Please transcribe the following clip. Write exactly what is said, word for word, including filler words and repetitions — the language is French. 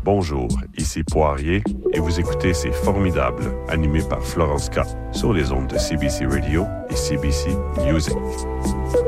Bonjour, ici Poirier et vous écoutez C'est Formidable, animé par Florence K sur les ondes de C B C Radio et C B C Music.